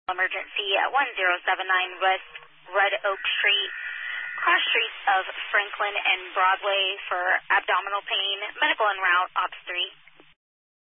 Emergency at 1079 West Red Oak Street, cross streets of Franklin and Broadway for abdominal pain. Medical en route, Ops 3.